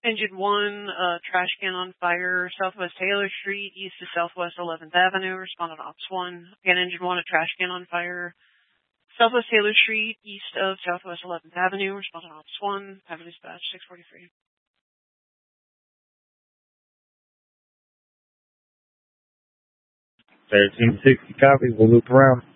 Engine 1, trash can on fire, Southwest Taylor Street, east of Southwest 11th Avenue. Respond on Ops 1. Again, Engine 1, a trash can on fire, Southwest Taylor Street, east of Southwest 11th Avenue. Respond on Ops 1. Have a dispatch, 643. 1360 copy. We'll loop around.